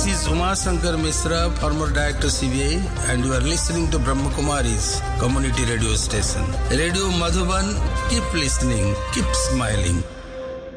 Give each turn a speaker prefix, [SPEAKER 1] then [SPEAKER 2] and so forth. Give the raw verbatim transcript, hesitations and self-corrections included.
[SPEAKER 1] is Uma Shankar Misra, former Director C B I, and you are listening to Brahma Kumari's community radio station. Radio Madhuban, keep listening, keep smiling.